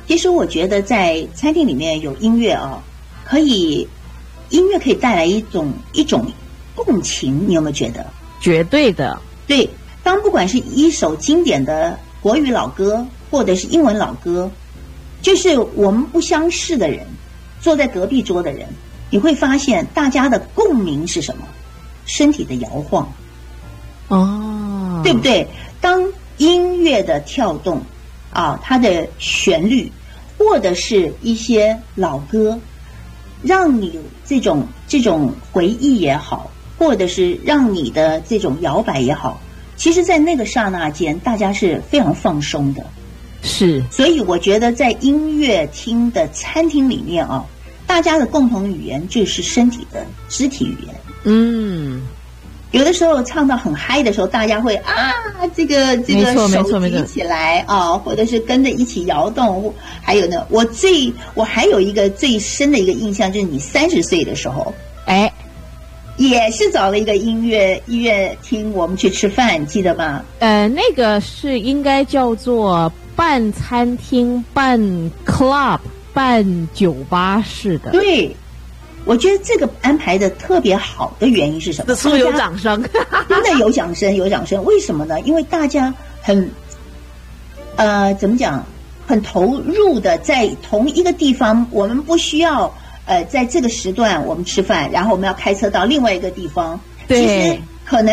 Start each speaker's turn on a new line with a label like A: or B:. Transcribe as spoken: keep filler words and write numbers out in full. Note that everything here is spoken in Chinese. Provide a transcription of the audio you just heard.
A: 其实我觉得在餐厅里面有音乐啊，可以音乐可以带来一种一种共情，你有没有觉得？
B: 绝对的。
A: 对，当不管是一首经典的国语老歌，或者是英文老歌，就是我们不相识的人，坐在隔壁桌的人，你会发现大家的共鸣是什么？身体的摇晃。
B: 哦，
A: 对不对？当音乐的跳动啊，它的旋律，或者是一些老歌，让你这种这种回忆也好，或者是让你的这种摇摆也好，其实在那个刹那间，大家是非常放松的。
B: 是，
A: 所以我觉得在音乐厅的餐厅里面啊，大家的共同语言就是身体的肢体语言。
B: 嗯。
A: 有的时候唱到很嗨的时候，大家会啊，这个这个手举起来啊，或者是跟着一起摇动。还有呢，我最我还有一个最深的一个印象，就是你三十岁的时候，
B: 哎，
A: 也是找了一个音乐音乐厅，我们去吃饭，记得吗？
B: 呃，那个是应该叫做半餐厅、半 club、半酒吧式的。
A: 对。我觉得这个安排的特别好的原因是什么？
B: 此处有掌声，
A: 真的有掌声，有掌声。为什么呢？因为大家很，呃，怎么讲，很投入的在同一个地方。我们不需要呃，在这个时段我们吃饭，然后我们要开车到另外一个地方。
B: 对，
A: 其实